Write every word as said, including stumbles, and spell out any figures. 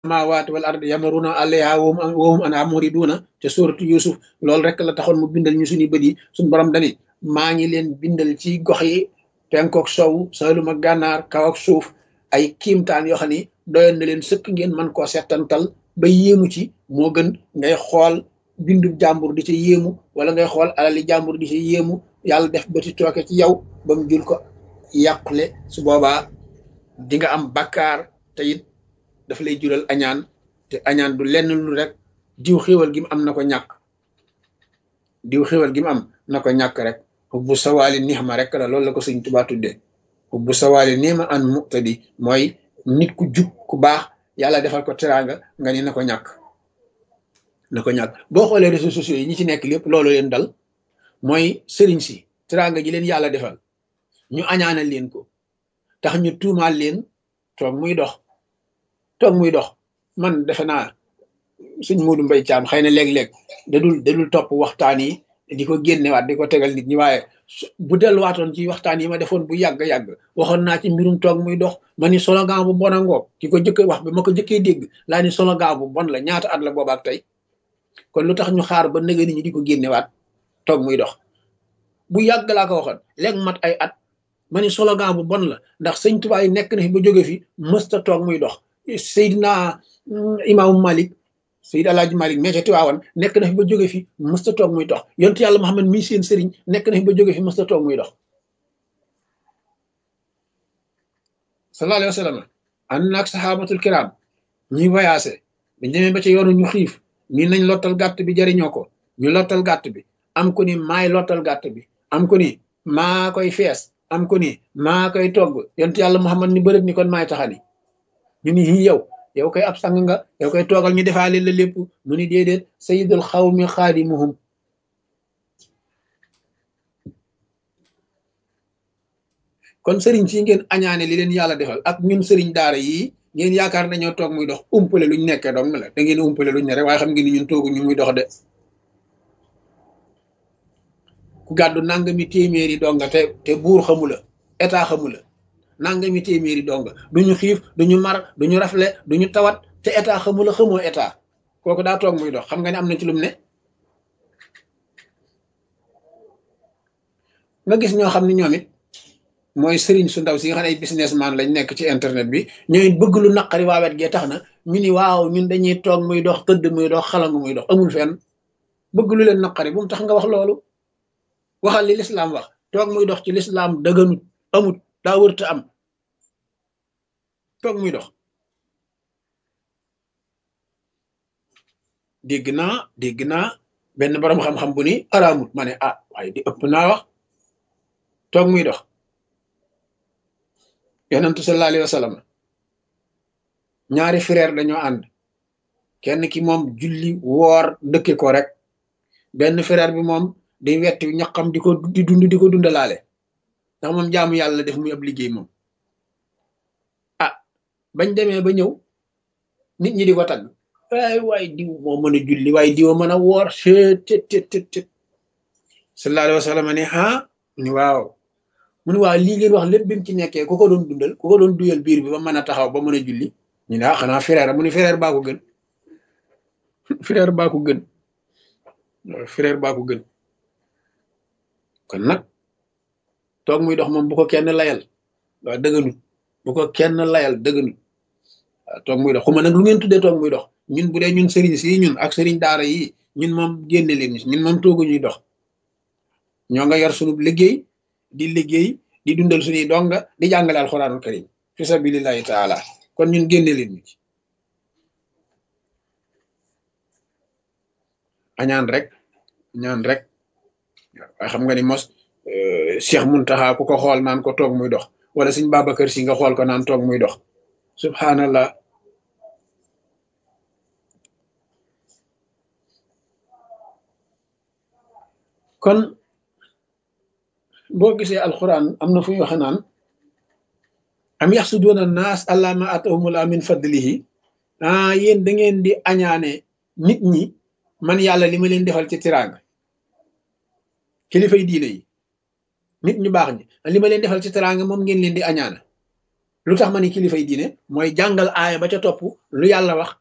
samaawaati wal ardi yamaruna alayha wa hum anhaa muriduna te suuratu Yuusuf loolu rek la taxoon mu bindal ñu suñu bët yi suñu borom dani maa ngi leen bindal ci gox yi penkook sow saalum ak gànnaar kaw ak suuf ay kiimtaan yoo xam ni doyoon na leen sëkk ngeen mën koo settantal ba yéemu ci moo gën ngay xool bindu jàmbur di ci yéemu wala ngay xool alali jàmbur di ci yéemu yàlla def bëti tooke ci yow ba mu jul ko yàqule su boobaa di nga am bakkaar te it daf lay jural añaan te añaan du lenn lu rek diw xéwal gi mu am na ko ñàkk diw xéwal gi mu am na ko ñàkk rek hubbu sawaali nixma rek la loolu la ko sëñ Tuubaa tuddee hubbu sawaali nixma an muqtadi mooy nit ku jub ku baax yàlla defal ko teraanga nga ni na ko ñàkk na ko ñàkk boo xoolee réseaux sociaux yi ñi ci nekk lépp loolu leen dal mooy sëriñ si teraanga ji leen yàlla defal ñu añaanal leen ko tax ñu tuumaal leen toog muy dox toog muy dox man defe naa suñ Muudu Mbay Caam xëy na léeg-léeg dadul dadul topp waxtaan yi di ko génnewaat di ko tegal nit ñi waaye bu delluwaatoon ci waxtaan yi ma defoon bu yàgg-yàgg waxoon naa ci mbirum toog muy dox ma ni slogan bu bon a ngoog ki ko jëkk wax bi ma ko jëkkee dégg laa ni slogan bu bon la ñaata at la boobaak tey kon lu tax ñu xaar ba nëga nit ñi di ko génnewaat toog muy dox bu yàgg laa ko waxoon léegi mat ay at ma ni slogan bu bon la ndax sëñ Tuubaa yi nekk na fi ba jóge fi mësta toog muy dox Seydina imaamu Malik Seyd Alaaji Malik mais ca Tiwaawan nekk na fi ba jóge fi mësta toog muy dox yontu yàlla Muhammad mii seen sëriñ nekk na fi ba jóge fi mësta toog muy dox sallallahu alayhi wa sallam ànd naag saxaabatul kiram ñuy voyagé dañ demee ba ca yoonu ñu xiif nii nañ lottal gàtt bi jariñoo ko ñu lottal gàtt bi am ko ni maay lottal gàtt bi am ko ni maa koy fees am ko ni maa koy togg yontu yàlla Muhammad ni bërëb ni kon maay taxani ñu ni yi yow yow koy ab sang nga yow koy toogal ñu defaale la lépp mu ni déedéet sayyidul xawmi xaadimuhum kon sëriñ si ngeen añaane li leen yàlla defal ak ñun sëriñ daara yii ngeen yaakaar nañoo toog muy dox umpale luñ nekkee dong la da ngeen umpale luñ ne rek waaye xam ngeen ni ñun toogu ñu muy dox de ku gàddu nangami téeméeri donga te te buur xamula état xamula nangami téeméeri donga duñu xiif duñu mar duñu rafle duñu tawat te état xamula xamoo état kooku daa toog muy dox xam nga ne am na ci lum ne nga gis ñoo xam ne ñoom it mooy sëriñ su ndaw si nga xam ne ay businessman lañ nekk ci internet bi ñooy bëgg lu naqari waa wet gee tax na ñu ni waaw ñun dañuy toog muy dox tëdd muy dox xalangu muy dox amul fenn bëgg lu leen naqari bu mu tax nga wax loolu waxal li lislaam wax toog muy dox ci lislaam dëgganut amut daa wërta am toog muy dox dégg naa dégg naa benn borom xam-xam bu ni araamut ma ne ah waaye di ëpp naa wax toog muy dox yonentu sallallahu alayhi wa sallam ñaari frère dañoo ànd kenn ki moom julli woor dëkke ko rek benn frère bi moom di wetti ñaqam di ko di dund di ko dundalaale ndax moom jaamu yàlla def muy ab liggéey moom ah bañ demee ba ñëw nit ñi di ko tagg waay waay diw moo mën a julli waaye diw mën a woor tet tet tet tet sallallahu alayhi wa sallam ne ah ni waaw mu ne waaw lii ngeen wax lépp bi mu ci nekkee ku ko doon dundal ku ko doon duyal biir bi ba mën a taxaw ba mën a julli ñu ne ah xanaa frère mu ne frère baa ko gën frère baa ko gën frère baa ko gën kon nag toog muy dox moom bu ko kenn layal waaw dëgganut bu ko kenn layal dëgganut waaw toog muy dox xuma nag lu ngeen tuddee toog muy dox ñun bu dee ñun sëriñ si ñun ak sëriñ daara yi ñun moom génne leen ñun moom toogu ñuy dox ñoo nga yor sunu liggéey di liggéey di dundal suñuy donga di jàngale alxuraanul karim fi sabilillahi taala kon ñun génne leen ñu ci añaan rek añaan rek waaye xam nga ni mos Cheikh Muntaxa ku ko xool naan ko toog muy dox wala Sëñ Babacar Si nga xool ko naan toog muy dox subhanallah kon boo gisee alquran am na fu ñu waxe naan am yaxsuduuna naas ala ma atahumullah min fadlihi ah yéen da ngeen di añaane nit ñi man yàlla li ma leen defal ci tiraanga kilifay diine yi nit ñu baax ñi li ma leen defal ci tiraanga moom ngeen leen di añaana lu tax ma ni kilifay diine mooy jàngal aaya ba ca topp lu yàlla wax